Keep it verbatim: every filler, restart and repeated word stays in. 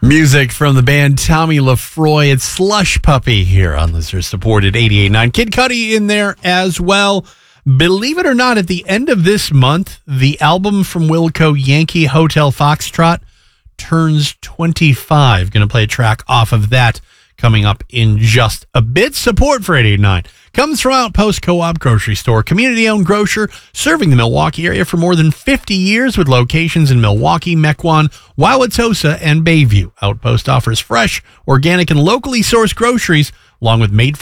Music from the band Tommy LaFroy. It's Slush Puppy here on listener-supported eighty-eight point nine. Kid Cudi in there as well. Believe it or not, at the end of this month, the album from Wilco, Yankee Hotel Foxtrot, turns twenty-five. Going to play a track off of that coming up in just a bit. Support for eighty-eight point nine comes from Outpost Co-op Grocery Store, community-owned grocer serving the Milwaukee area for more than fifty years with locations in Milwaukee, Mequon, Wauwatosa, and Bayview. Outpost offers fresh, organic, and locally sourced groceries along with made